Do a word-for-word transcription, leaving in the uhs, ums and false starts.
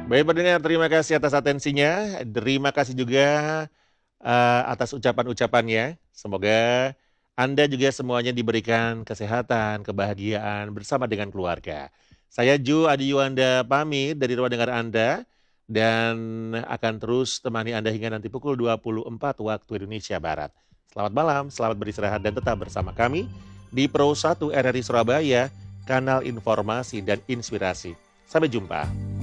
Baik pendengar, terima kasih atas atensinya. Terima kasih juga eh, atas ucapan-ucapannya. Semoga Anda juga semuanya diberikan kesehatan, kebahagiaan bersama dengan keluarga. Saya Ju Adi Yuanda pamit dari ruang dengar Anda dan akan terus temani Anda hingga nanti pukul dua puluh empat waktu Indonesia Barat. Selamat malam, selamat beristirahat dan tetap bersama kami di Pro satu R R I Surabaya, kanal informasi dan inspirasi. Sampai jumpa.